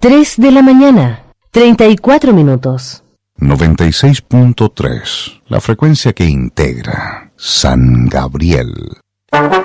3 de la mañana, 34 minutos. 96.3, la frecuencia que integra San Gabriel.